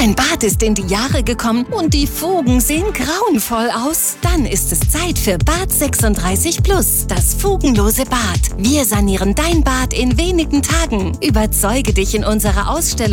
Dein Bad ist in die Jahre gekommen und die Fugen sehen grauenvoll aus? Dann ist es Zeit für Bad 36 Plus, das fugenlose Bad. Wir sanieren dein Bad in wenigen Tagen. Überzeuge dich in unserer Ausstellung